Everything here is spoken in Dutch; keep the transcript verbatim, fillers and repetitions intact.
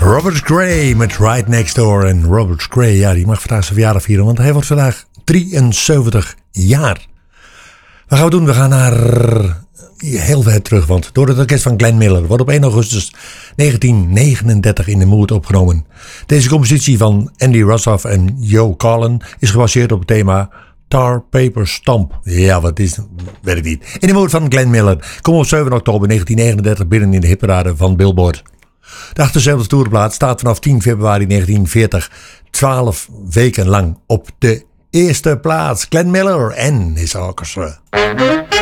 Robert Cray met Right Next Door. En Robert Cray, ja, die mag vandaag zijn verjaardag vieren, want hij wordt vandaag drieënzeventig jaar. Wat gaan we doen? We gaan naar heel ver terug, want door het orkest van Glenn Miller wordt op één augustus negentien negenendertig in de Mood opgenomen. Deze compositie van Andy Rossoff en Joe Collin is gebaseerd op het thema Tar Paper Stomp. Ja, wat is, weet ik niet. In de Mood van Glenn Miller komt op zeven oktober negentien negenendertig binnen in de hitparade van Billboard. De achtenzeventigste toerplaat staat vanaf tien februari negentien veertig twaalf weken lang op de eerste plaats. Glenn Miller en his orchestra.